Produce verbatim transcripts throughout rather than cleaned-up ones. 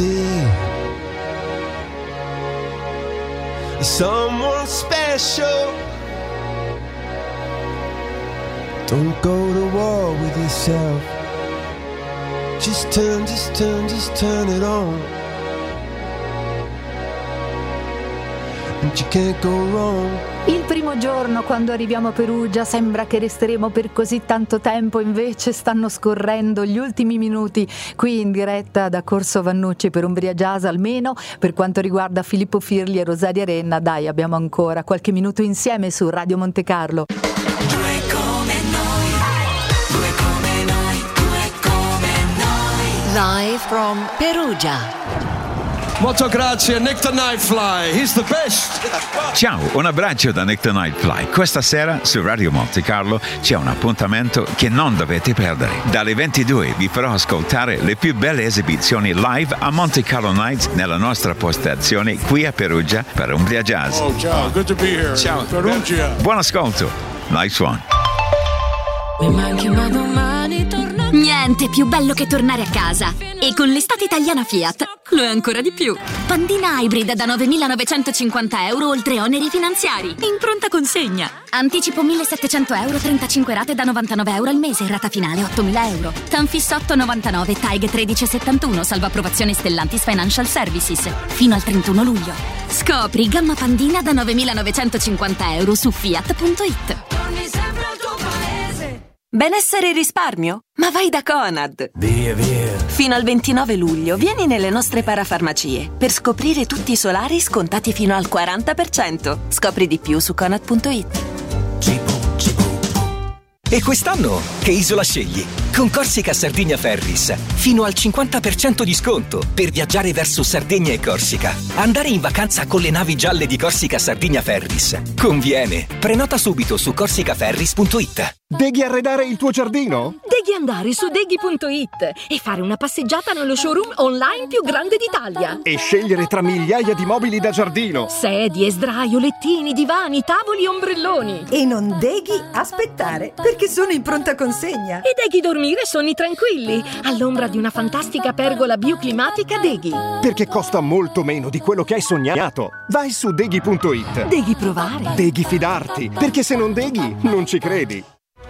see someone special. Don't go to war with yourself. Just turn, just turn, just turn it on. And you can't go wrong. Il primo giorno, quando arriviamo a Perugia, sembra che resteremo per così tanto tempo, invece stanno scorrendo gli ultimi minuti qui in diretta da Corso Vannucci per Umbria Jazz. Almeno per quanto riguarda Filippo Firli e Rosaria Renna, dai, abbiamo ancora qualche minuto insieme su Radio Monte Carlo. Due come noi, due come noi, due come noi. Live from Perugia. Molto grazie, Nick the Nightfly, he's the best. Ciao, un abbraccio da Nick the Nightfly. Questa sera su Radio Monte Carlo c'è un appuntamento che non dovete perdere. Dalle ventidue vi farò ascoltare le più belle esibizioni live a Monte Carlo Nights nella nostra postazione qui a Perugia per Umbria Jazz. Oh, ciao, good to be here. Ciao. Perugia. Buon ascolto. Nice one. Mi manchi ma domani torno. Niente più bello che tornare a casa. E con l'estate italiana Fiat lo è ancora di più. Pandina Hybrid da novemilanovecentocinquanta euro oltre oneri finanziari. In pronta consegna. Anticipo millesettecento euro, trentacinque rate da novantanove euro al mese. Rata finale ottomila euro. Tanfis otto novantanove, Taig tredici settantuno. Salvo approvazione Stellantis Financial Services. Fino al trentuno luglio. Scopri gamma Pandina da novemilanovecentocinquanta euro su fiat punto it. Benessere e risparmio? Ma vai da Conad! Via, via. Fino al ventinove luglio vieni nelle nostre parafarmacie per scoprire tutti i solari scontati fino al quaranta per cento. Scopri di più su conad punto it. E quest'anno che isola scegli? Con Corsica Sardigna Ferris fino al cinquanta per cento di sconto per viaggiare verso Sardegna e Corsica. Andare in vacanza con le navi gialle di Corsica Sardigna Ferris conviene. Prenota subito su corsica ferris punto it. Devi arredare il tuo giardino? Devi andare su deghi punto it e fare una passeggiata nello showroom online più grande d'Italia. E scegliere tra migliaia di mobili da giardino. Sedie, sdraio, lettini, divani, tavoli e ombrelloni. E non devi aspettare, perché sono in pronta consegna. E devi dormire sonni tranquilli, all'ombra di una fantastica pergola bioclimatica Deghi. Perché costa molto meno di quello che hai sognato. Vai su deghi punto it. Devi provare. Devi fidarti, perché se non deghi, non ci credi.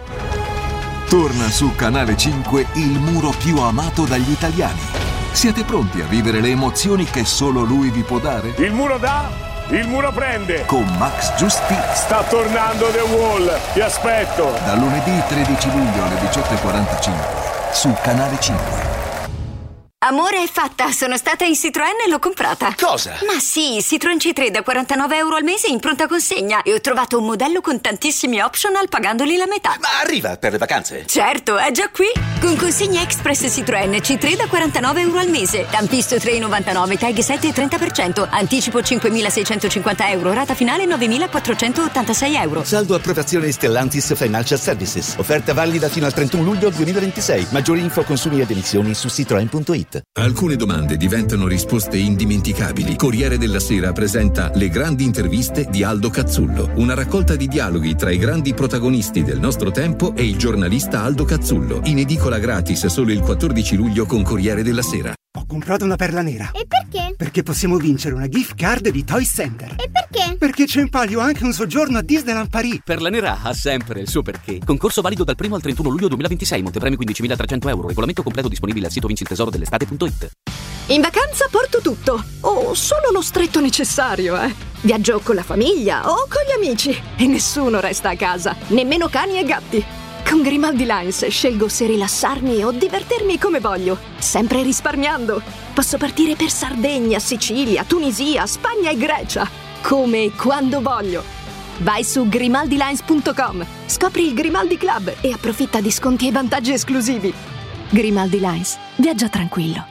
Torna su Canale cinque il muro più amato dagli italiani. Siete pronti a vivere le emozioni che solo lui vi può dare? Il muro dà, il muro prende. Con Max Giusti. Sta tornando The Wall, ti aspetto. Da lunedì tredici luglio alle diciotto e quarantacinque su Canale cinque. Amore, è fatta, sono stata in Citroën e l'ho comprata. Cosa? Ma sì, Citroën C tre da quarantanove euro al mese in pronta consegna. E ho trovato un modello con tantissimi optional pagandoli la metà. Ma arriva per le vacanze? Certo, è già qui. Con consegna express Citroën C tre da quarantanove euro al mese. Tampisto tre virgola novantanove, Tag sette e trenta per cento. Anticipo cinquemilaseicentocinquanta euro, rata finale novemilaquattrocentottantasei euro. Saldo approvazione Stellantis Financial Services. Offerta valida fino al trentuno luglio duemilaventisei. Maggiori info, consumi ed edizioni su citroen punto it. Alcune domande diventano risposte indimenticabili. Corriere della Sera presenta Le grandi interviste di Aldo Cazzullo, una raccolta di dialoghi tra i grandi protagonisti del nostro tempo e il giornalista Aldo Cazzullo, in edicola gratis solo il quattordici luglio con Corriere della Sera. Ho comprato una perla nera. E perché? Perché possiamo vincere una gift card di Toy Center. E perché? Perché c'è in palio anche un soggiorno a Disneyland Paris. Perla nera ha sempre il suo perché. Concorso valido dal primo al trentuno luglio duemilaventisei. Montepremi quindicimilatrecento euro. Regolamento completo disponibile al sito vinci il tesoro dell'estate punto it. In vacanza porto tutto, o solo lo stretto necessario, eh. Viaggio con la famiglia o con gli amici e nessuno resta a casa, nemmeno cani e gatti. Con Grimaldi Lines scelgo se rilassarmi o divertirmi come voglio, sempre risparmiando. Posso partire per Sardegna, Sicilia, Tunisia, Spagna e Grecia, come e quando voglio. Vai su grimaldi lines punto com, scopri il Grimaldi Club e approfitta di sconti e vantaggi esclusivi. Grimaldi Lines, viaggia tranquillo.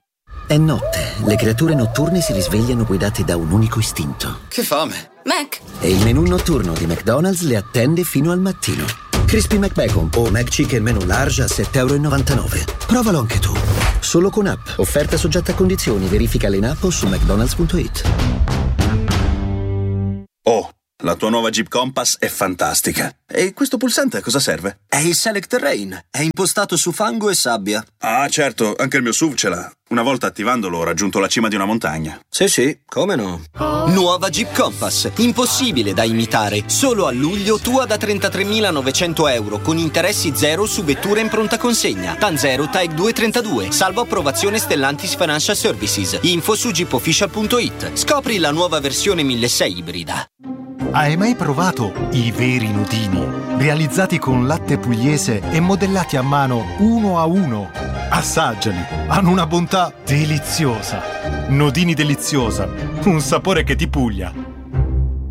È notte, le creature notturne si risvegliano guidate da un unico istinto. Che fame! Mac! E il menù notturno di McDonald's le attende fino al mattino. Crispy McBacon o McChicken Menu Large a sette virgola novantanove euro. Provalo anche tu. Solo con app. Offerta soggetta a condizioni. Verifica in app o su mcdonalds punto it. Oh, la tua nuova Jeep Compass è fantastica. E questo pulsante a cosa serve? È il Select Terrain. È impostato su fango e sabbia. Ah, certo, anche il mio S U V ce l'ha. Una volta attivandolo ho raggiunto la cima di una montagna. Sì, sì, come no? Nuova Jeep Compass. Impossibile da imitare. Solo a luglio tua da trentatremilanovecento euro con interessi zero su vetture in pronta consegna. TAN zero, TAEG due trentadue. Salvo approvazione Stellantis Financial Services. Info su jeep official punto it. Scopri la nuova versione milleseicento ibrida. Hai mai provato i veri nudini? Realizzati con latte pugliese e modellati a mano uno a uno. Assaggiali, hanno una bontà deliziosa. Nodini deliziosa, un sapore che ti puglia.